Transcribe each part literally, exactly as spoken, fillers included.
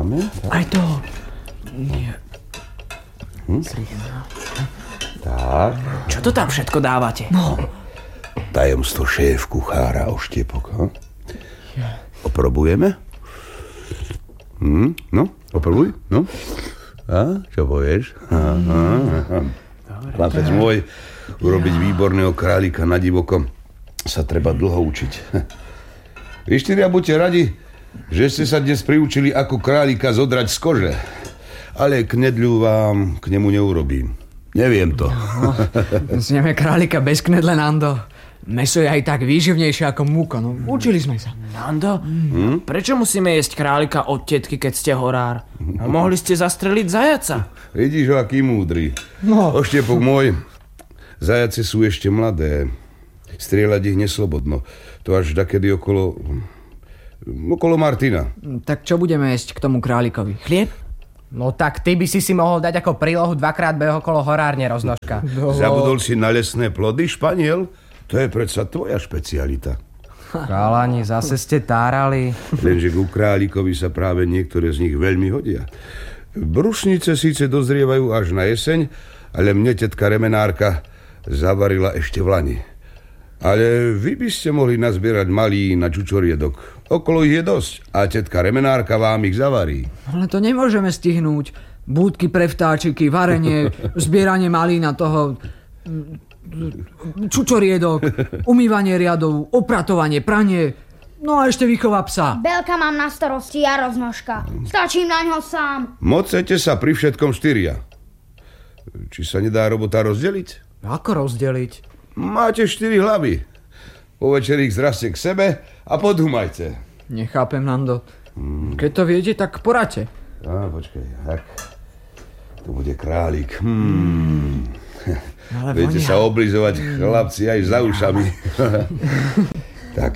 dáme. Tak. Aj to. Nie. Hm? Tak. Čo to tam všetko dávate? No. Tajomstvo šéf kuchára Oštiepok. Hm? Oprobujeme? Hm? No, oprobuj. No. A, čo povieš? Chlapec môj, urobiť výborného králika na divoko sa treba dlho učiť. Vy štyria buďte radi, že ste sa dnes priučili ako králika zodrať z kože. Ale knedľu vám k nemu neurobím. Neviem to. No, zjeme králika bez knedle, Nando. Meso je aj tak výživnejšie ako múko. No, učili sme sa. Nando, hmm? prečo musíme jesť králika od tetky, keď ste horár? A mohli ste zastreliť zajaca. Vidíš, aký múdry. No. Oštiepok môj, zajace sú ešte mladé. Strieľať ich neslobodno. To až dakedy okolo... okolo Martina. Tak čo budeme jesť k tomu králikovi? Chlieb? No tak ty by si si mohol dať ako prílohu dvakrát beh okolo horárne, Roznožka. No. Zabudol si na lesné plody, Španiel? To je predsa tvoja špecialita. Chalani, zase ste tárali. Lenže ku králikovi sa práve niektoré z nich veľmi hodia. Brusnice síce dozrievajú až na jeseň, ale mne tetka remenárka zavarila ešte v lani. Ale vy by ste mohli nazbierať malí na čučoriedok. Okolo ich je dosť a tetka remenárka vám ich zavarí. Ale to nemôžeme stihnúť. Búdky pre vtáčiky, varenie, zbieranie malína toho... čučoriedok, umývanie riadov, opratovanie, pranie, no a ešte výchova psa. Belka mám na starosti, ja, Roznožka. Stačím na ňo sám. Mocete sa pri všetkom štyria. Či sa nedá robota rozdeliť? Ako rozdeliť? Máte štyri hlavy. Po večeri ich zraste k sebe a podhumajte. Nechápem, Nando. Keď to viete, tak poradte. Á, počkaj, tak. To bude králik. Hmm. Viete vonia. Sa oblizovať, chlapci, aj za ušami. Tak,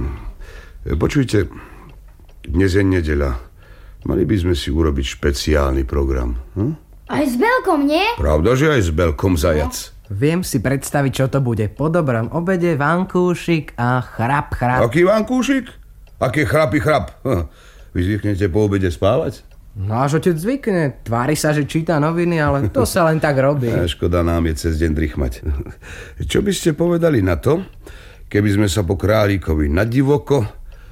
počujte, dnes je nedeľa. Mali by sme si urobiť špeciálny program. Hm? Aj s Belkom, nie? Pravda, že aj s Belkom zajac. Viem si predstaviť, čo to bude. Po dobrom obede vankúšik a chrap, chrap. Aký vankúšik? Aké chrapy, chrap? Vy zvyknete po obede spávať? No až otec zvykne. Tvári sa, že číta noviny, ale to sa len tak robí. A škoda nám je cez deň drichmať. Čo by ste povedali na to, keby sme sa po králikovi na divoko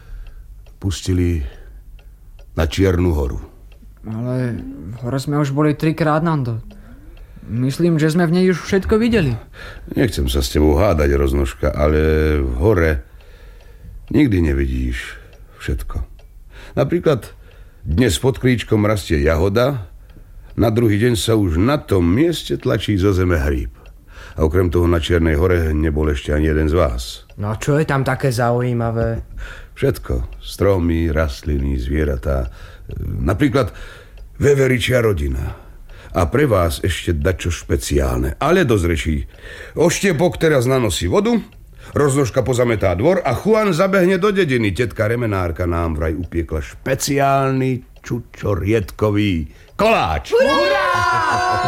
pustili na Čiernu horu? Ale v hore sme už boli trikrát, Nando. Myslím, že sme v nej už všetko videli. Nechcem sa s tebou hádať, Roznožka, ale v hore nikdy nevidíš všetko. Napríklad dnes pod kríčkom rastie jahoda, na druhý deň sa už na tom mieste tlačí zo zeme hríb. A okrem toho na Čiernej hore nebol ešte ani jeden z vás. No čo je tam také zaujímavé? Všetko. Stromy, rastliny, zvieratá. Napríklad veveričia rodina. A pre vás ešte dačo špeciálne, ale dosť rečí. Oštiepok teraz nanosí vodu, Roznožka pozametá dvor a Juan zabehne do dediny. Tetka remenárka nám vraj upiekla špeciálny čučoriedkový koláč. Hurá!